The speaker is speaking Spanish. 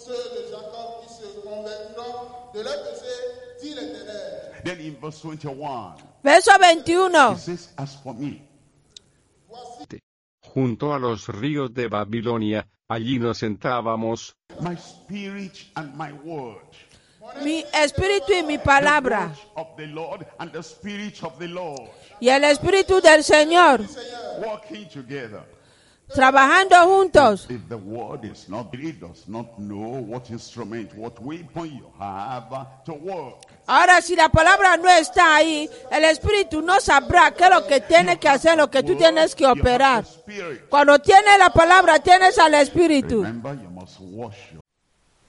Then in verse 21, Verso 21. it says, as for me, Junto a los ríos de Babilonia, allí nos sentábamos. my spirit and my word, Mi espíritu y mi the palabra. word of the Lord and the spirit of the Lord, Y el espíritu del Señor. working together. Trabajando juntos. If the word is not, it does not know what instrument, what weapon you have to work. Ahora, si la palabra no está ahí, el espíritu no sabrá qué es lo que tiene que hacer, lo que tú tienes que operar. Cuando tienes la palabra, tienes al espíritu. Remember, you must wash your